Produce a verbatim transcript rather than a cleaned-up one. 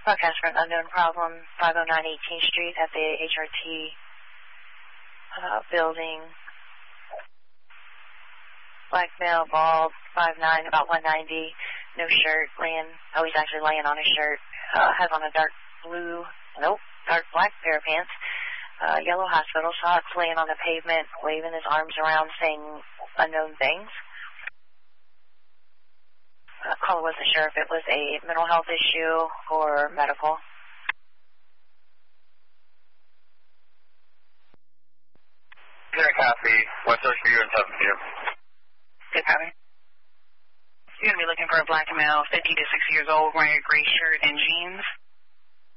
Broadcast for an unknown problem, five oh nine eighteenth Street at the H R T uh, building. Black male, bald, five nine, about one ninety, no shirt, laying, oh, he's actually laying on his shirt, uh, has on a dark blue, nope, dark black pair of pants, uh, yellow hospital socks, laying on the pavement, waving his arms around, saying unknown things. Uh, caller wasn't sure if it was a mental health issue or medical. Zero copy, what's search for you in seven P M? Good copy. You're going to be looking for a black male, fifty to sixty years old, wearing a gray shirt and jeans.